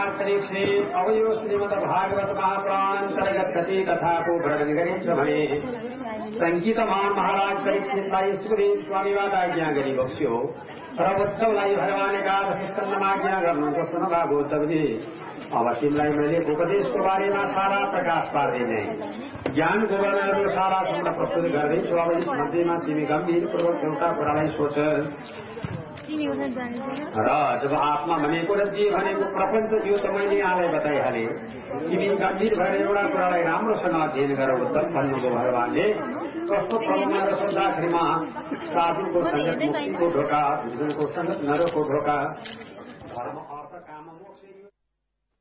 महाराज परीक्षित अवयो श्रीमद भागवत महापुराणांतर्गत कथी कथा को वर्णन गरिन्छ भने संगीत महाराज परीक्षितलाई सुखदेव स्वामीबाट आज्ञा गरी बक्स्यो र उत्सवलाई भगवान एकादश स्कन्धमा आज्ञा गर्नुको सुनभागो सबले अब तिमीलाई मैले उपदेशको बारेमा सारा प्रकाश पार्दिने ज्ञान गोवर्णहरू सारा सम्म प्रस्तुत गर्दैछु। अब यस मध्येमा तिमी गम्भीरपूर्वक एउटा कुरालाई सोच र जब आत्मा भनेको र जीव भनेको प्रपञ्च थियो त मैले यहाँलाई बताइहाले। तिमी गम्भीर भएर एउटा कुरालाई राम्रोसँग अध्ययन गर उत्तम भन्नुभयो भगवानले। कस्तो प्रभुमा र सोच्दाखेरिमा साधुको सङ्गत मुक्तिको ढोका, अर्जुनको सङ्गत नरकको ढोका, धर्म